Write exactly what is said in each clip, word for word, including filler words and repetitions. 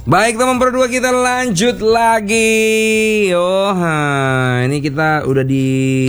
Baik teman Pro dua, kita lanjut lagi. Oh, ha, ini kita udah di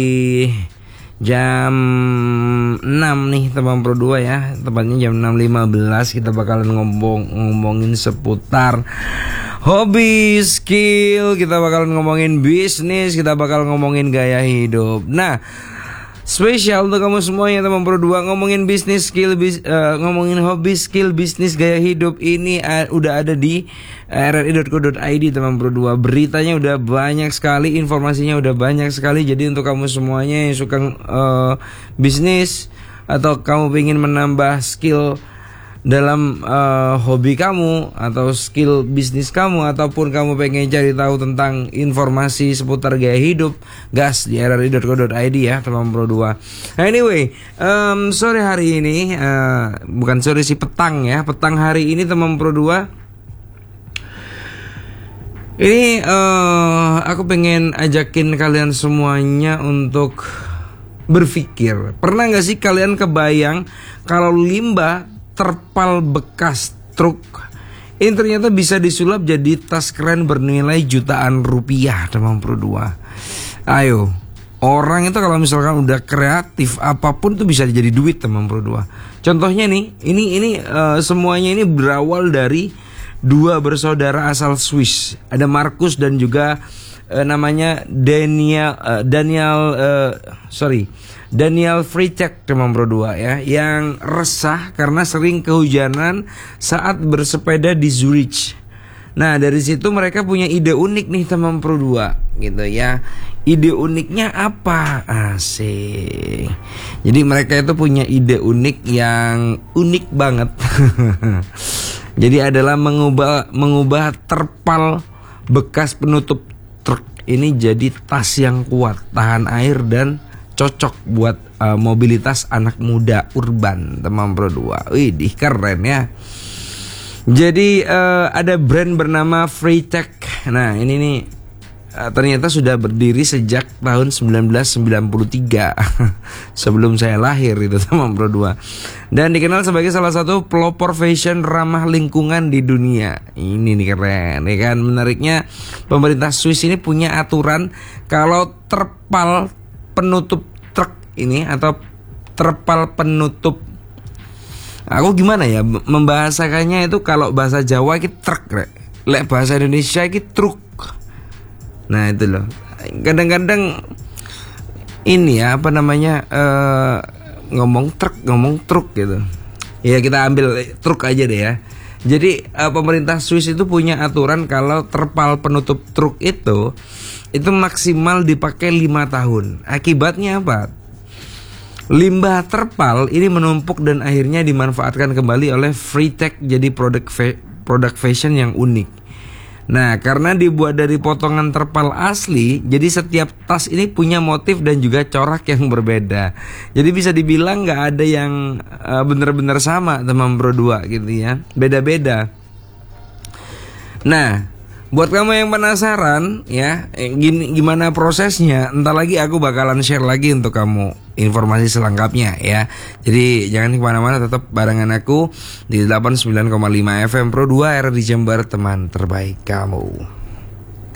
jam enam nih teman Pro dua ya. Tepatnya jam enam lima belas. Kita bakalan ngomong ngomongin seputar hobi, skill, kita bakalan ngomongin bisnis, kita bakal ngomongin gaya hidup. Nah, spesial untuk kamu semuanya teman Pro dua, ngomongin bisnis, skill, bis, uh, ngomongin hobi, skill, bisnis, gaya hidup ini uh, udah ada di r r i dot co dot i d teman Pro dua. Beritanya udah banyak sekali, informasinya udah banyak sekali. Jadi untuk kamu semuanya yang suka uh, bisnis atau kamu ingin menambah skill dalam uh, hobi kamu atau skill bisnis kamu, ataupun kamu pengen cari tahu tentang informasi seputar gaya hidup, gas di r r i dot co dot i d ya teman Pro dua. Anyway, um, sore hari ini uh, bukan sore sih, petang ya, petang hari ini teman Pro dua. Ini uh, aku pengen ajakin kalian semuanya untuk berpikir. Pernah gak sih kalian kebayang kalau limbah terpal bekas truk ini ternyata bisa disulap jadi tas keren bernilai jutaan rupiah teman Pro dua. Ayo, orang itu kalau misalkan udah kreatif, apapun tuh bisa jadi duit teman Pro dua. Contohnya nih, ini ini uh, semuanya ini berawal dari dua bersaudara asal Swiss. Ada Markus dan juga uh, namanya Daniel uh, Daniel uh, sorry Daniel Freitag teman Pro dua ya, yang resah karena sering kehujanan saat bersepeda di Zurich. Nah, dari situ mereka punya ide unik nih teman Pro dua gitu ya. Ide uniknya apa? Asik. Jadi mereka itu punya ide unik yang unik banget. Jadi adalah mengubah mengubah terpal bekas penutup truk ini jadi tas yang kuat, tahan air dan cocok buat uh, mobilitas anak muda urban teman Pro dua. Wih, keren ya. Jadi uh, ada brand bernama Freitag. Nah, ini nih uh, ternyata sudah berdiri sejak tahun sembilan belas sembilan puluh tiga. Sebelum saya lahir itu teman Pro dua. Dan dikenal sebagai salah satu pelopor fashion ramah lingkungan di dunia. Ini nih keren, ya kan? Menariknya pemerintah Swiss ini punya aturan kalau terpal penutup truk ini atau terpal penutup, aku gimana ya membahasakannya itu, kalau bahasa Jawa itu truk, lek bahasa Indonesia itu truk. Nah itu loh, kadang-kadang ini ya apa namanya uh, ngomong truk ngomong truk gitu ya, kita ambil truk aja deh ya. Jadi uh, pemerintah Swiss itu punya aturan kalau terpal penutup truk itu itu maksimal dipakai lima tahun. Akibatnya apa? Limbah terpal ini menumpuk dan akhirnya dimanfaatkan kembali oleh Freitag jadi produk fa- produk fashion yang unik. Nah, karena dibuat dari potongan terpal asli, jadi setiap tas ini punya motif dan juga corak yang berbeda. Jadi bisa dibilang nggak ada yang uh, benar-benar sama teman Pro dua gitu ya, beda-beda. Nah, buat kamu yang penasaran ya, gini, gimana prosesnya, entar lagi aku bakalan share lagi untuk kamu informasi selengkapnya ya. Jadi jangan kemana-mana, tetap barengan aku di delapan puluh sembilan koma lima F M Pro dua R di Jember, teman terbaik kamu.